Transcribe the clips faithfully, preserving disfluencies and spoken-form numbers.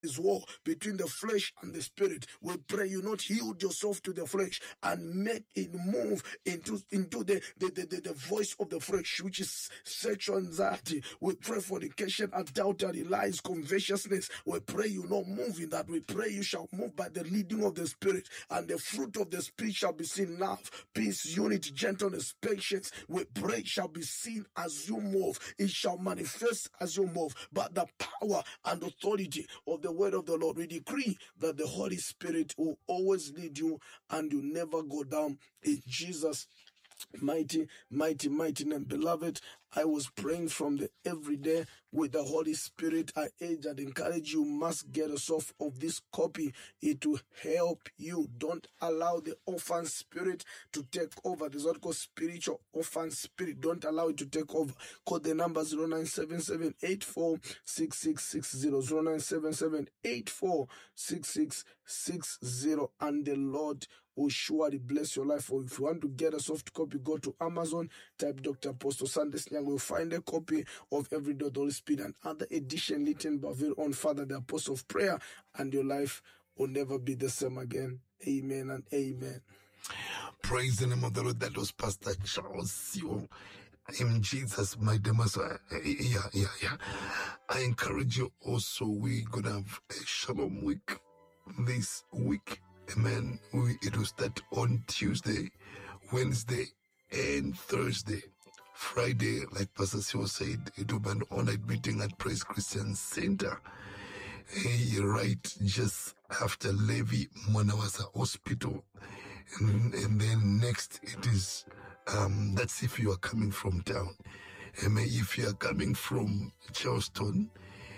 is war between the flesh and the spirit. We pray you not yield yourself to the flesh and make it move into, into the, the, the, the, the voice of the flesh, which is sexual anxiety. We pray fornication, adultery, lies, covetousness. We pray you not move in that. We pray you shall move by the leading of the spirit, and the fruit of the spirit shall be seen: love, peace, unity, gentleness, patience. We pray it shall be seen as you move. It shall manifest as you move. But the power and authority of the word of the Lord, we decree that the Holy Spirit will always lead you and you never go down, in Jesus' mighty, mighty, mighty name. Beloved, I was praying from the everyday with the Holy Spirit. I urge and encourage you, must get us off of this copy. It will help you. Don't allow the orphan spirit to take over. There's what called spiritual orphan spirit. Don't allow it to take over. Call the number zero nine seven seven eight four six six six zero, zero nine seven seven eight four six six six zero, and the Lord will surely bless your life. Or if you want to get a soft copy, go to Amazon, type Doctor Apostle Sanders Nyang. We'll find a copy of Every Day of the Holy Spirit and other edition written by very own Father, the Apostle of Prayer, and your life will never be the same again. Amen and amen. Praise the name of the Lord. That was Pastor Charles Sio. In Jesus' mighty name. So, yeah, yeah, yeah. I encourage you also, we're going to have a Shalom week this week. Amen. We, it will start on Tuesday, Wednesday, and Thursday. Friday, like Pastor Sio said, it will be an all-night meeting at Praise Christian Center. Hey, right, just after Levi Mwanawasa Hospital. And, and then next it is, um, that's if you are coming from town. And if you are coming from Charleston,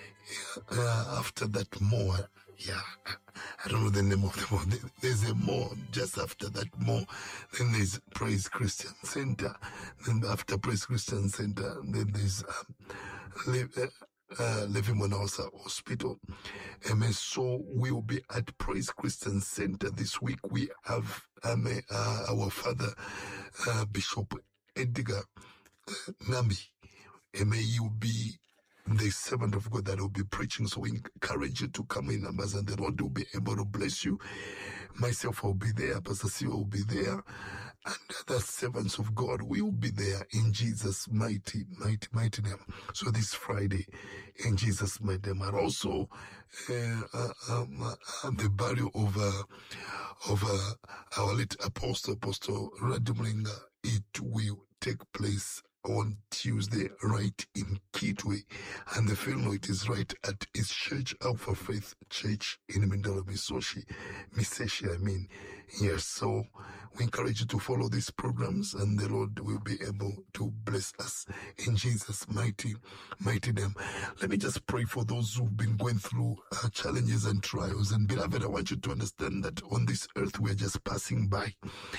uh, after that more, yeah, I don't know the name of the mall. There's a mall just after that mall. Then there's Praise Christian Center. Then after Praise Christian Center, then there's um, Le- uh, Levi Mwanawasa Hospital. Um, so we'll be at Praise Christian Center this week. We have um, uh, our father, uh, Bishop Edgar uh, Nambi. Um, he will be the servant of God that will be preaching. So we encourage you to come in numbers, and the Lord will be able to bless you. Myself will be there, Pastor Sio will be there, and other servants of God will be there in Jesus' mighty, mighty, mighty name. So this Friday, in Jesus' mighty name, and also uh, uh, um, uh, the burial of uh, of uh, our late apostle, Apostle Radumulinga, it will take place on Tuesday, right in Kitwe, and the funeral, it is right at his church, Alpha Faith Church in Mindolo, Misoshi, Miseshi, I mean. Yes, so we encourage you to follow these programs, and the Lord will be able to bless us in Jesus' mighty, mighty name. Let me just pray for those who've been going through uh, challenges and trials. And beloved, I want you to understand that on this earth, we are just passing by.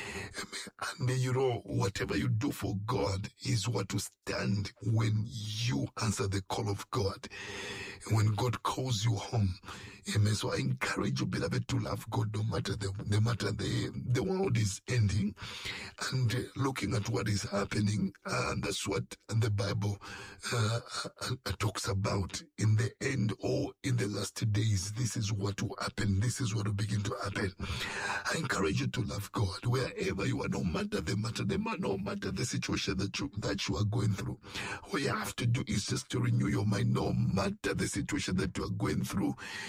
And you know, whatever you do for God is what to stand when you answer the call of God, when God calls you home. Amen. So I encourage you, beloved, to love God no matter the, no matter the, the world is ending, and uh, looking at what is happening. And uh, that's what the Bible uh, uh, talks about. In the end, or in the last days, this is what will happen. This is what will begin to happen. I encourage you to love God wherever you are, no matter the matter, the man, no matter the situation that you, that you are going through. All you have to do is just to renew your mind, no matter the situation that you are going through.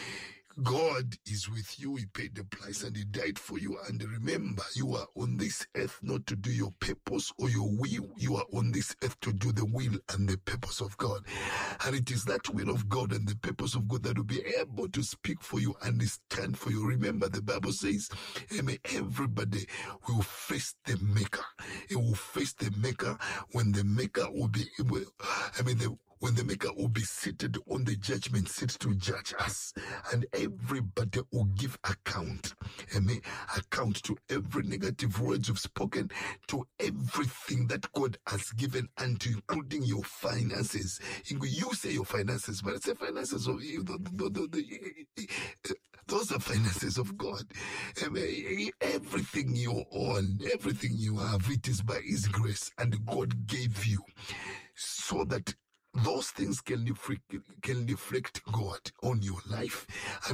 God is with you. He paid the price and He died for you. And remember, you are on this earth not to do your purpose or your will. You are on this earth to do the will and the purpose of God. And it is that will of God and the purpose of God that will be able to speak for you and stand for you. Remember, the Bible says, amen, everybody will face the Maker. It will face the Maker when the Maker will be able, I mean, the when the Maker will be seated on the judgment seat to judge us, and everybody will give account, amen, account to every negative words you've spoken, to everything that God has given, and to including your finances. You say your finances, but it's the finances of you. The, the, the, the, those are finances of God. Amen. Everything you own, everything you have, it is by His grace, and God gave you so that those things can deflect, can deflect God on your life.